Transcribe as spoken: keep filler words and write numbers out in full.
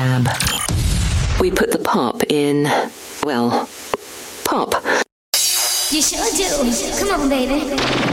dab. We put the pop in, well, pop. You sure do. Come on, baby.